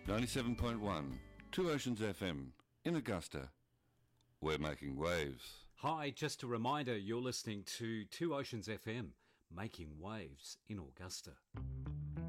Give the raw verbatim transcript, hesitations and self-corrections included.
ninety-seven point one, Two Oceans F M, in Augusta. We're making waves. Hi, just a reminder, you're listening to Two Oceans F M, making waves in Augusta.